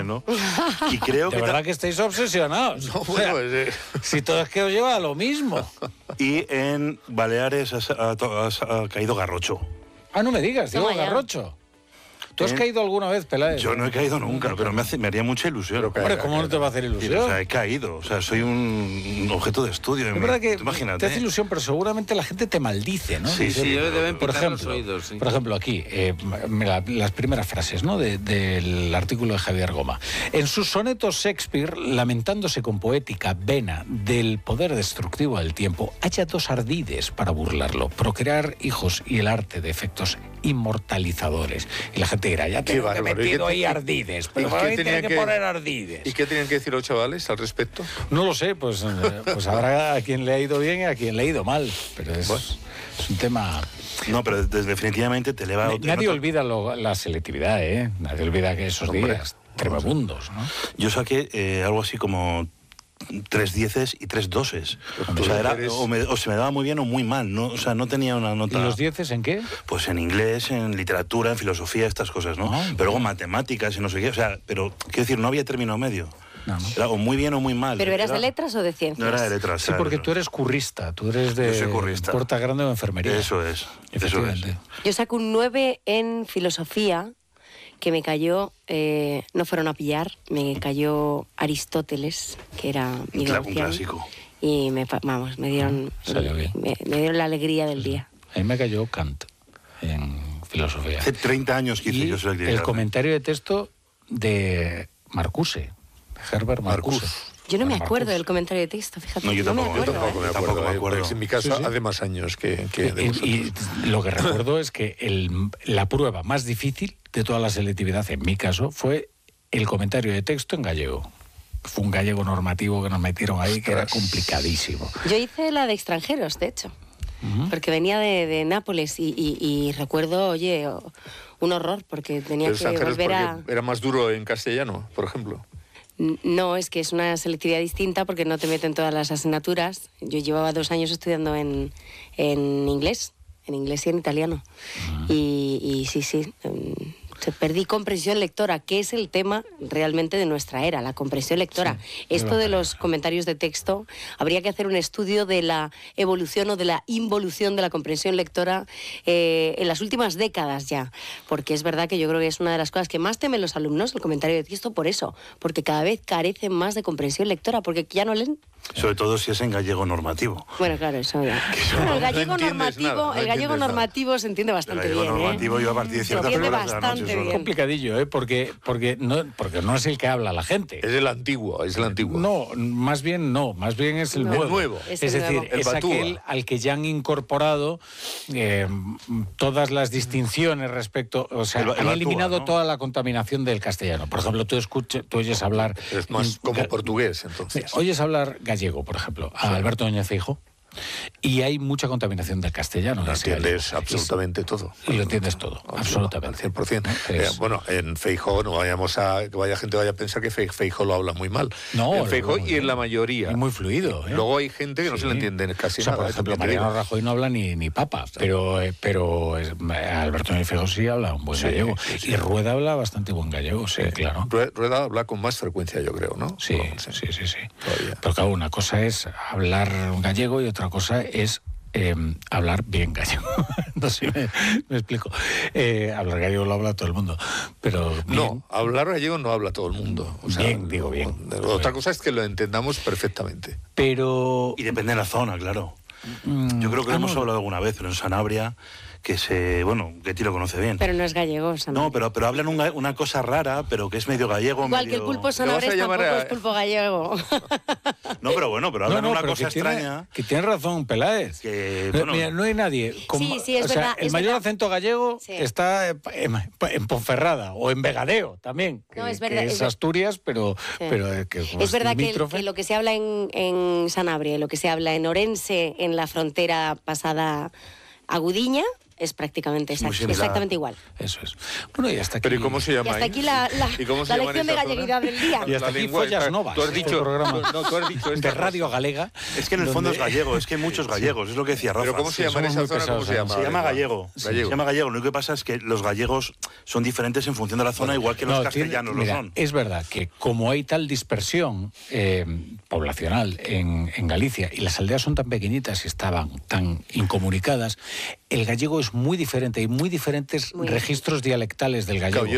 ¿no? Y creo De que... verdad que estáis obsesionados. No, O sea, bueno, si todo es que os lleva a lo mismo. Y en Baleares ha caído Garrocho. Ah, no me digas, digo Toma ya. Garrocho. ¿Tú has caído alguna vez, Peláez? Yo no he caído nunca, pero me haría mucha ilusión. Hombre, ¿cómo no te va a hacer ilusión? O sea, he caído. O sea, soy un objeto de estudio. Es verdad que Imagínate. te hace ilusión, pero seguramente la gente te maldice, ¿no? Sí, Dice, sí, deben por pitar los ejemplo, oídos, sí. por ejemplo, aquí, las primeras frases, ¿no? Del artículo de Javier Goma. En sus sonetos, Shakespeare, lamentándose con poética vena del poder destructivo del tiempo, halla dos ardides para burlarlo: procrear hijos y el arte de efectos inmortalizadores. Y la gente dirá, ya tengo que metido ahí ardides, pero para mí tiene que poner ardides. ¿Y qué tenían que decir los chavales al respecto? No lo sé, pues habrá a quien le ha ido bien y a quien le ha ido mal, pero es un tema... No, pero definitivamente te eleva... Nadie olvida la selectividad, ¿eh? Nadie olvida que esos días tremebundos, ¿no? Yo saqué algo así como 3 dieces y 3 doses. O sea, o se me daba muy bien o muy mal, ¿no? O sea, no tenía una nota... ¿Y los dieces en qué? Pues en inglés, en literatura, en filosofía, estas cosas, ¿no? Pero luego matemáticas y no sé qué, o sea, pero, quiero decir, no había término medio. No. Era o muy bien o muy mal. ¿Pero eras de letras o de ciencias? No era de letras. Sí, porque tú eres currista, tú eres Yo de soy currista. Puerta Grande o enfermería. Eso es, eso es. Efectivamente. Yo saco un 9 en filosofía, que me cayó, no fueron a pillar, me cayó Aristóteles, que era mi Un graduación, clásico. y me dieron, Salió bien. me dieron la alegría del día. A mí me cayó Kant en filosofía. Hace 30 años que hice Y yo esa actividad. el comentario de texto de Marcuse, Herbert Marcuse. Yo no me Bueno, acuerdo Marcuse. del comentario de texto, fíjate. No, yo tampoco, me yo acuerdo, Tampoco me acuerdo. Tampoco me acuerdo. Pues en mi caso, Sí, sí. hace más años que de vosotros. Y lo que recuerdo es que la prueba más difícil de toda la selectividad, en mi caso, fue el comentario de texto en gallego. Fue un gallego normativo que nos metieron ahí, que era complicadísimo. Yo hice la de extranjeros, de hecho, porque venía de Nápoles y recuerdo, oye, un horror, porque tenía Los que extranjeros, volver a... porque era más duro en castellano, por ejemplo. No, es que es una selectividad distinta porque no te meten todas las asignaturas. Yo llevaba 2 años estudiando en inglés y en italiano. Y sí, perdí comprensión lectora, que es el tema realmente de nuestra era, la comprensión lectora. Sí, Esto de los comentarios de texto, habría que hacer un estudio de la evolución o de la involución de la comprensión lectora en las últimas décadas ya, porque es verdad que yo creo que es una de las cosas que más temen los alumnos, el comentario de texto, por eso, porque cada vez carecen más de comprensión lectora, porque ya no leen. Sobre todo si es en gallego normativo. Bueno, claro, eso ya. Bueno, el gallego entiendes normativo, nada, no el gallego entiendes normativo se entiende El bastante gallego bien, normativo yo a partir de Se ciertas entiende horas de la noche bastante solo. bien. Complicadillo, ¿eh? Porque no es el que habla la gente. Es el antiguo, es el antiguo. No, más bien es el No. nuevo. El nuevo. Es Es el decir, nuevo. El es Batúa. aquel al que ya han incorporado todas las distinciones respecto... O sea, El han Batúa, eliminado ¿no? toda la contaminación del castellano. Por ejemplo, tú oyes hablar... Es más como portugués, entonces. Oyes hablar gallego, por ejemplo, a Alberto Núñez Feijóo, y hay mucha contaminación del castellano. en No ese entiendes gallego. absolutamente todo. Y lo entiendes todo, absolutamente. Al 100%. Es- Bueno, en Feijóo no vayamos a que vaya gente vaya a pensar que Feijóo lo habla muy mal. No, en lo Feijóo habla muy y en bien. la mayoría. Y muy fluido. ¿eh? Luego hay gente que no se le entiende casi O sea, nada. por ejemplo, también te Mariano digo. Rajoy no habla ni papa, pero Alberto Núñez Feijóo sí habla un buen gallego. sí. Y Rueda habla bastante buen gallego, sí, claro. Rueda habla con más frecuencia, yo creo, ¿no? Sí, No, sí. Todavía. Pero claro, una cosa es hablar gallego y otra cosa es hablar bien gallego. No sé si me explico. Hablar gallego lo habla todo el mundo, pero bien, No, hablar gallego no habla todo el mundo. O sea, Bien, digo bien. Otra cosa es que lo entendamos perfectamente. pero Y depende de la zona, claro. Yo creo que lo hemos hablado alguna vez, pero en Sanabria, que Ketty lo conoce bien. Pero no es gallego, Sanabria. No, pero hablan una cosa rara, pero que es medio gallego. Igual que medio... el pulpo vas a sanabres llamar tampoco a- es pulpo gallego. No, pero hablan una pero cosa que tiene- extraña. que tiene razón, Peláez. Que, Mira, no hay nadie. Sí, es o sea, verdad, el es mayor verdad. acento gallego Sí. está en Ponferrada o en Vegadeo también. No, que, es verdad, que es es ver- Asturias, pero Sí. que como Es verdad que, limítrofe. lo que se habla en Sanabria, lo que se habla en Orense, en la frontera pasada a Gudiña, es prácticamente muy similar. exactamente igual. Eso es. Bueno, y hasta aquí... Pero ¿y cómo se llama Y hasta ahí? aquí la ¿Y cómo se la llama en lección de esa zona? galleguidad del día. Y hasta La aquí lengua, Follas Novas. Tú has este dicho, programa tú has dicho de esta Radio cosa. Galega. Es que en el fondo es donde- gallego, es que hay muchos gallegos, es lo que decía Rafa. Pero ¿cómo se llama en somos esa muy zona? ¿Cómo pesados, se llama? Se llama Lengua. gallego. Gallego. Se llama gallego. Lo único que pasa es que los gallegos son diferentes en función de la zona, igual que los castellanos lo mira, son. es verdad que como hay tal dispersión poblacional en Galicia y las aldeas son tan pequeñitas y estaban tan incomunicadas, el gallego es muy diferente. Hay muy diferentes registros dialectales del gallego. Claro,